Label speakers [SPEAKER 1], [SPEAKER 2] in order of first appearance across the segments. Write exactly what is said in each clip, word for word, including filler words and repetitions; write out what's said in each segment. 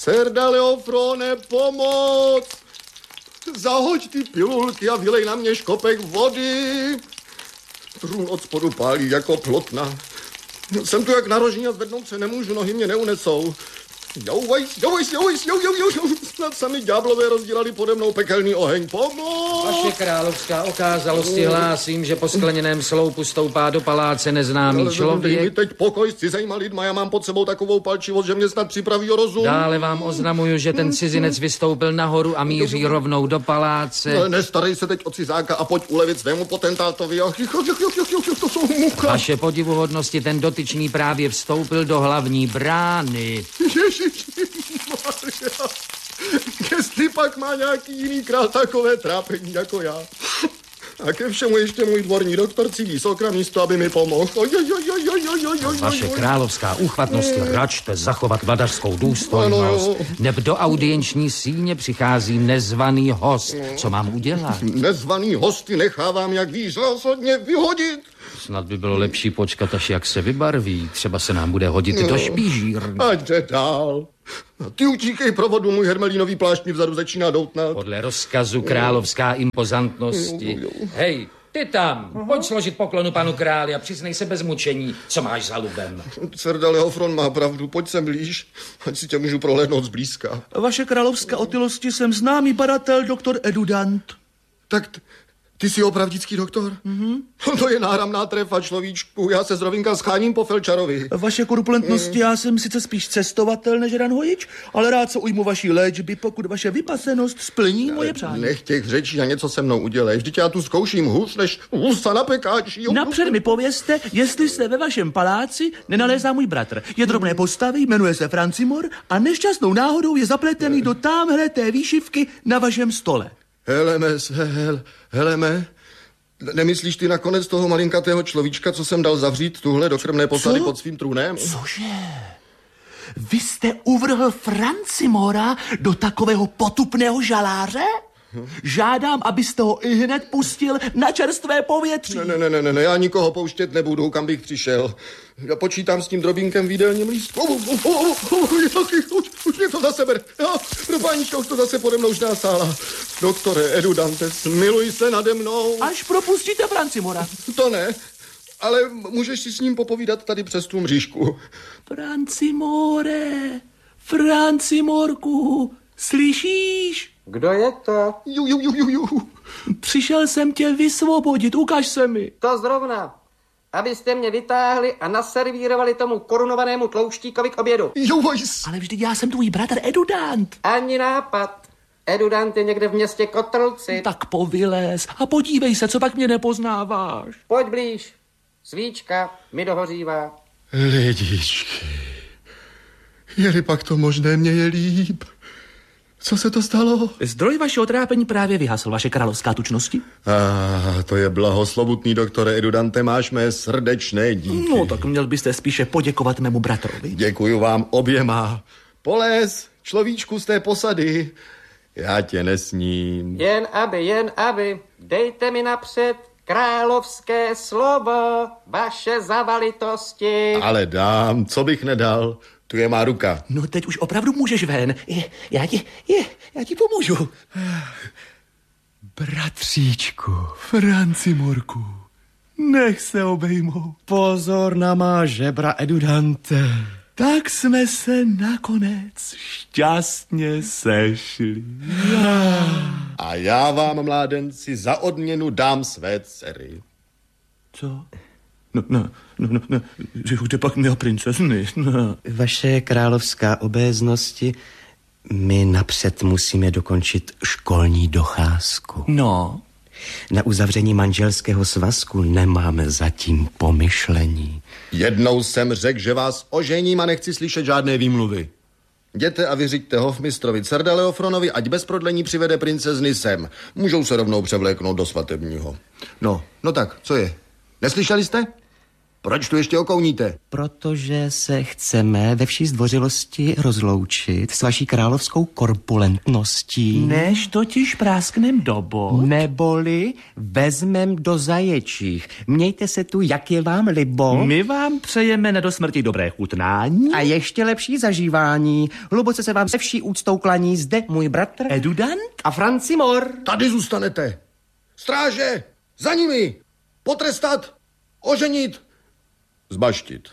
[SPEAKER 1] Serdaleofrone, pomoc! Zahoď ty pilulky a vylej na mě škopek vody. Trůn od spodu pálí jako plotna. Jsem tu jak narožní a zvednout se nemůžu, nohy mě neunesou. Jouvajs, jouvajs, jouvajs, jou, jou, jou, jou. Snad sami ďáblové rozdělali pode mnou pekelný oheň. Pomoc!
[SPEAKER 2] Vaše královská okázalosti hlásím, že po skleněném sloupu stoupá do paláce neznámý
[SPEAKER 1] ale
[SPEAKER 2] člověk.
[SPEAKER 1] Dej mi teď pokoj s cizejma lidma, já mám pod sebou takovou palčivost, že mě snad připraví o rozum.
[SPEAKER 2] Dále vám oznamuju, že ten cizinec vystoupil nahoru a míří rovnou do paláce.
[SPEAKER 1] Ale nestarej se teď o cizáka a pojď ulevit svému potentátovi. To jsou mucha.
[SPEAKER 2] Vaše podivuhodnosti, ten dotyčný právě vstoupil do hlavní brány.
[SPEAKER 1] Ježišmarja, jestli pak má nějaký jiný král takové trápení jako já. A ke všemu ještě můj dvorní doktor cílí sokra místo, aby mi pomohl.
[SPEAKER 2] Vaše královská úchvatnost, račte zachovat vladařskou důstojnost. Neb do audienční síně přichází nezvaný host. Co mám udělat?
[SPEAKER 1] Nezvaný hosty nechávám, jak víš, rozhodně vyhodit.
[SPEAKER 2] Snad by bylo lepší počkat, až jak se vybarví. Třeba se nám bude hodit no. do špížírny.
[SPEAKER 1] Ať jde dál. Ty utíkej provodu, můj hermelínový plášť mi vzadu začíná doutnat.
[SPEAKER 2] Podle rozkazu královská impozantnosti. Hej, ty tam, pojď složit poklonu panu králi a přiznej se bez mučení, co máš za lubem.
[SPEAKER 1] Serdaleofron má pravdu, pojď sem blíž, ať si tě můžu prohlédnout zblízka.
[SPEAKER 3] Vaše královská otylosti, jsem známý badatel doktor Edudant.
[SPEAKER 1] Tak t- ty jsi opravdický doktor?
[SPEAKER 3] Mm-hmm.
[SPEAKER 1] To je náramná trefa, človíčku, já se z rovinka scháním po Felčarovi.
[SPEAKER 3] Vaše korpulentnosti, mm. já jsem sice spíš cestovatel než ranhojič, ale rád se ujmu vaší léčby, pokud vaše vypasenost splní ale moje přání.
[SPEAKER 1] Nech těch řečí a něco se mnou udělej. Vždyť já tu zkouším hůř než husa na pekáči.
[SPEAKER 3] Napřed mi povězte, jestli se ve vašem paláci nenalézá můj bratr. Je drobné postavy, jmenuje se Francimor a nešťastnou náhodou je zapletený do támhle té výšivky na vašem stole.
[SPEAKER 1] Heleme, hel, heleme, nemyslíš ty nakonec toho malinkatého človíčka, co jsem dal zavřít tuhle do krmné posady pod svým trůnem?
[SPEAKER 3] Cože? Vy jste uvrhl Francimora do takového potupného žaláře? Žádám, abyste ho i hned pustil na čerstvé povětří.
[SPEAKER 1] Ne, ne, ne, ne, ne, já nikoho pouštět nebudu, kam bych přišel. Já počítám s tím drobínkem v jídelním lístku. Oh, oh, oh, oh, už, už mě to zase bere. Pro pánička, už to zase pode mnou už násála. Doktore Edudante, smiluj se nade mnou.
[SPEAKER 3] Až propustíte Francimora.
[SPEAKER 1] To ne, ale můžeš si s ním popovídat tady přes tu mřížku.
[SPEAKER 3] Francimore, Francimorku, slyšíš?
[SPEAKER 4] Kdo je to?
[SPEAKER 1] Ju, ju, ju, ju, ju.
[SPEAKER 3] Přišel jsem tě vysvobodit, ukaž se mi.
[SPEAKER 4] To zrovna. Abyste mě vytáhli a naservírovali tomu korunovanému tlouštíkovi k obědu.
[SPEAKER 1] Jovajs.
[SPEAKER 3] Ale vždyť já jsem tvůj bratr Edudant.
[SPEAKER 4] Ani nápad. Edudant je někde v městě Kotrlci.
[SPEAKER 3] Tak povylez a podívej se, co pak mě nepoznáváš.
[SPEAKER 4] Pojď blíž. Svíčka mi dohořívá.
[SPEAKER 1] Lidičky, je-li pak to možné, mě je líp. Co se to stalo?
[SPEAKER 3] Zdroj vašeho trápení právě vyhasl, vaše královská tučnosti.
[SPEAKER 1] Ah, to je blahoslovutný, doktore Edudante, máš mé srdečné díky.
[SPEAKER 3] No, tak měl byste spíše poděkovat mému bratrovi.
[SPEAKER 1] Děkuju vám oběma. Polez, človíčku z té posady. Já tě nesním.
[SPEAKER 4] Jen aby, jen aby. Dejte mi napřed královské slovo, vaše zavalitosti.
[SPEAKER 1] Ale dám, co bych nedal. Tu je má ruka.
[SPEAKER 3] No teď už opravdu můžeš ven. Je, já ti, je, já ti pomůžu. Bratříčku, Francimorku, nech se obejmou.
[SPEAKER 5] Pozor na má žebra, Edudante.
[SPEAKER 3] Tak jsme se nakonec šťastně sešli.
[SPEAKER 1] A já vám, mládenci, za odměnu dám své dcery.
[SPEAKER 3] Co? No, no, no, no, no, že kde pak měl princezny? No.
[SPEAKER 5] Vaše královská obéznosti, my napřed musíme dokončit školní docházku.
[SPEAKER 3] No.
[SPEAKER 5] Na uzavření manželského svazku nemáme zatím pomyšlení.
[SPEAKER 1] Jednou jsem řekl, že vás ožením a nechci slyšet žádné výmluvy. Jděte a vyřiďte hofmistrovi Serdaleofronovi, ať bez prodlení přivede princezny sem. Můžou se rovnou převléknout do svatebního. No, no tak, co je? Neslyšeli jste? Proč tu ještě okouníte?
[SPEAKER 5] Protože se chceme ve vší zdvořilosti rozloučit s vaší královskou korpulentností.
[SPEAKER 3] Než totiž prásknem do bod.
[SPEAKER 5] Neboli vezmem do zaječích. Mějte se tu, jak je vám libo.
[SPEAKER 3] My vám přejeme na dosmrti dobré chutnání.
[SPEAKER 5] A ještě lepší zažívání. Hluboce se vám se vší úctou klaní zde můj bratr
[SPEAKER 3] Edudant
[SPEAKER 5] a Francimor.
[SPEAKER 1] Tady zůstanete. Stráže, za nimi. Potrestat, oženit, zbaštit.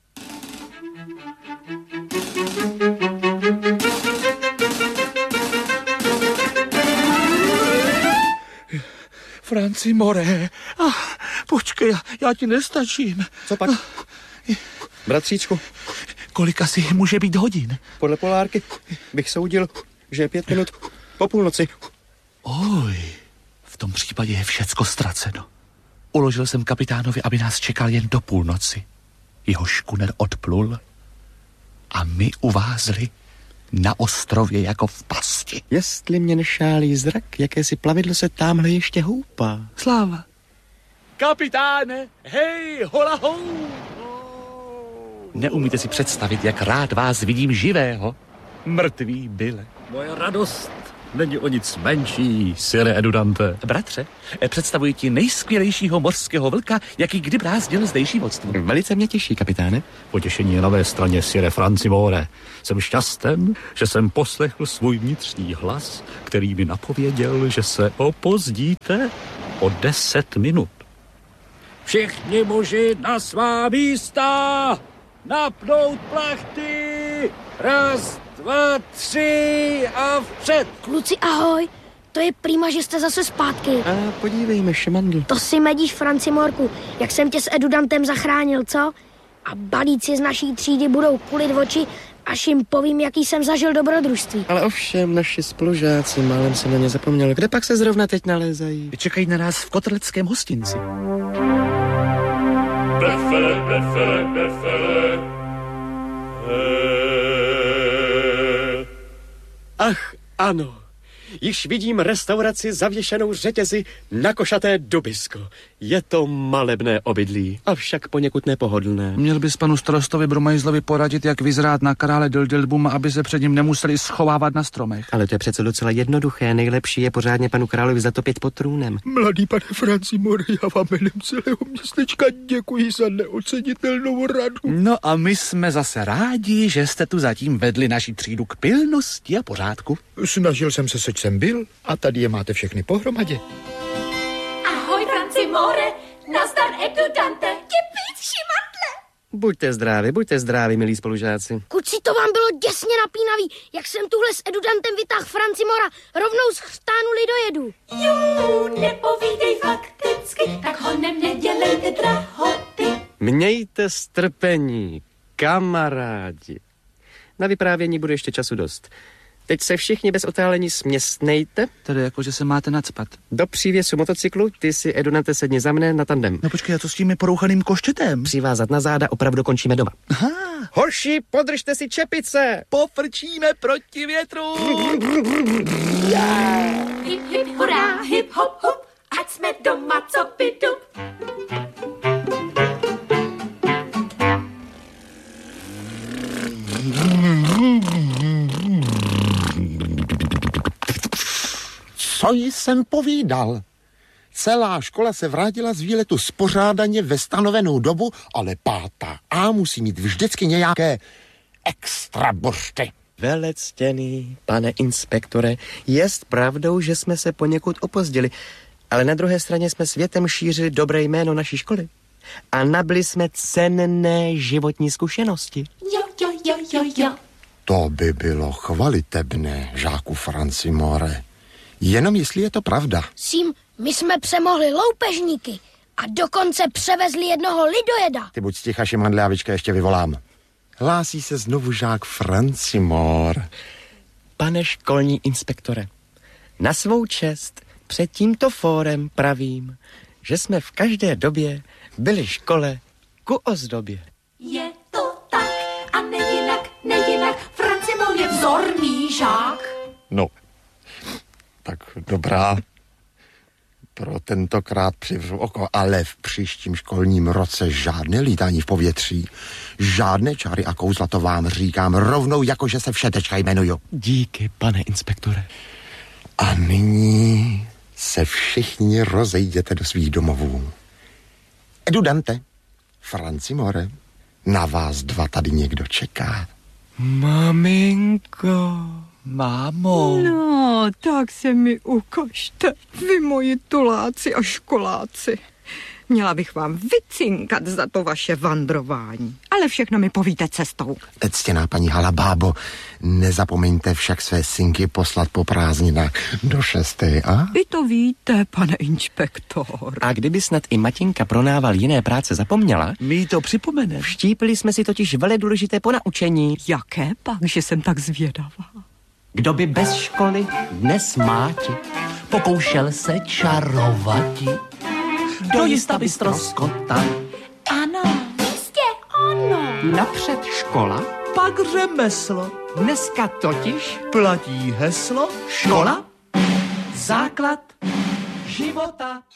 [SPEAKER 3] Francimore, ah, počkej, já, já ti nestačím.
[SPEAKER 5] Co pak? Bratříčku,
[SPEAKER 3] Kolik asi může být hodin?
[SPEAKER 5] podle polárky bych soudil, že je pět minut po půlnoci.
[SPEAKER 3] Oj, v tom případě je všecko ztraceno. Uložil jsem kapitánovi, aby nás čekal jen do půlnoci. Jeho škuner odplul a my uvázli na ostrově jako v pasti.
[SPEAKER 5] Jestli mě nešálí zrak, jakési plavidlo se támhle ještě houpá.
[SPEAKER 3] Sláva. Kapitáne, hej, hola hou. Neumíte si představit, jak rád vás vidím živého. Mrtvý byle.
[SPEAKER 6] Moje radost není o nic menší, sire Edudante.
[SPEAKER 3] Bratře, představuji ti nejskvělejšího mořského vlka, jaký kdy brázdil zdejší vodstvo.
[SPEAKER 5] Velice mě těší, kapitáne.
[SPEAKER 6] Potěšení je na mé straně, sire Francimore. Jsem šťasten, že jsem poslechl svůj vnitřní hlas, který mi napověděl, že se opozdíte o deset minut. Všichni muži na svá místa! Napnout plachty! Raz, dva, tři a vpřed!
[SPEAKER 7] Kluci, ahoj. To je prýma, že jste zase zpátky.
[SPEAKER 5] A podívejme, šmandl.
[SPEAKER 7] To si medíš, Francimorku, jak jsem tě s Edudantem zachránil, co? A balíci z naší třídy budou kulit v oči, až jim povím, jaký jsem zažil dobrodružství.
[SPEAKER 5] Ale ovšem, naši spolužáci, málem se na ně zapomněl. Kde pak se zrovna teď nalézají?
[SPEAKER 3] Čekají na nás v kotrleckém hostinci.
[SPEAKER 8] Befele, befele, befele.
[SPEAKER 9] Ach, ano. Již vidím restauraci zavěšenou řetězy na košaté dubisko. Je to malebné obydlí, avšak poněkud nepohodlné.
[SPEAKER 3] Měl bys panu starostovi Brumajzlovi poradit, jak vyzrát na krále Dildilbuma, aby se před ním nemuseli schovávat na stromech.
[SPEAKER 5] Ale to je přece docela jednoduché. Nejlepší je pořádně panu královi zatopit pod trůnem.
[SPEAKER 1] Mladý pane Francimore, já vám jménem celého městečka děkuji za neocenitelnou radu.
[SPEAKER 3] No a my jsme zase rádi, že jste tu zatím vedli naši třídu k pilnosti a pořádku.
[SPEAKER 1] Snažil jsem se, seč jsem byl, a tady je máte všechny pohromadě.
[SPEAKER 10] Ahoj, Francimore, nazdar Edudante, těpíc šimandle.
[SPEAKER 5] Buďte zdraví, buďte zdraví, milí spolužáci.
[SPEAKER 7] Kuci, to vám bylo děsně napínavý, jak jsem tuhle s Edudantem vytáhl Francimora rovnou z chřtánu lidojedu.
[SPEAKER 10] Jú, nepovídej fakticky, tak honem nedělejte drahoty.
[SPEAKER 5] Mějte strpení, kamarádi. Na vyprávění bude ještě času dost. Teď se všichni bez otálení směstnejte.
[SPEAKER 3] Tedy jako, že se máte nacpat.
[SPEAKER 5] Do přívěsu motocyklu, ty si, Edunante, sedni za mne na tandem.
[SPEAKER 3] No počkej, a co s tím porouchaným koštětem?
[SPEAKER 5] Přivázat na záda, opravdu končíme doma.
[SPEAKER 3] Aha.
[SPEAKER 5] Hoši, podržte si čepice!
[SPEAKER 3] Pofrčíme proti větru!
[SPEAKER 10] Hip, hip, hurá, hip, hop, hop, ať jsme doma, co pidu.
[SPEAKER 11] Co jsem povídal? Celá škola se vrátila z výletu spořádaně ve stanovenou dobu, ale pátá A musí mít vždycky nějaké extra bořty.
[SPEAKER 5] Velectěný, pane inspektore, jest pravdou, že jsme se poněkud opozdili, ale na druhé straně jsme světem šířili dobré jméno naší školy a nabili jsme cenné životní zkušenosti.
[SPEAKER 10] Jo, jo, jo, jo, jo.
[SPEAKER 11] To by bylo chvalitebné, žáku Francimore. Jenom jestli je to pravda.
[SPEAKER 7] Sím, my jsme přemohli loupežníky a dokonce převezli jednoho lidojeda.
[SPEAKER 11] Ty buď sticha, šimandle, a vyčka, ještě vyvolám. Hlásí se znovu žák Francimore.
[SPEAKER 5] Pane školní inspektore, na svou čest před tímto fórem pravím, že jsme v každé době byli škole ku ozdobě.
[SPEAKER 10] Je to tak a nejinak, nejinak, Francimor je vzorný žák.
[SPEAKER 11] No, tak dobrá. Pro tentokrát přivřu oko, ale v příštím školním roce žádné lítání v povětří, žádné čáry a kouzla, to vám říkám rovnou, jako že se Všetečka jmenuju.
[SPEAKER 5] Díky, pane inspektore.
[SPEAKER 11] A nyní se všichni rozejděte do svých domovů. Edu Dante, Franci More, na vás dva tady někdo čeká.
[SPEAKER 5] Maminko.
[SPEAKER 3] Mámo.
[SPEAKER 12] No, tak se mi ukažte, vy moji tuláci a školáci. Měla bych vám vycinkat za to vaše vandrování, ale všechno mi povíte cestou.
[SPEAKER 11] Ctěná paní Halabábo, nezapomeňte však své synky poslat po prázdninách do šesté, a?
[SPEAKER 12] Vy to víte, pane inspektor.
[SPEAKER 5] A kdyby snad i Matěnka pro nával jiné práce zapomněla,
[SPEAKER 3] My to připomene.
[SPEAKER 5] vštípili jsme si totiž vele důležité ponaučení.
[SPEAKER 12] Jaké pak, že jsem tak zvědavá?
[SPEAKER 5] Kdo by bez školy dnes máti
[SPEAKER 3] Pokoušel se čarovati,
[SPEAKER 5] dojista by ztroskotal.
[SPEAKER 10] Ano, jistě ano.
[SPEAKER 5] Napřed škola,
[SPEAKER 3] pak řemeslo.
[SPEAKER 5] dneska totiž
[SPEAKER 3] Platí heslo
[SPEAKER 5] škola, základ života.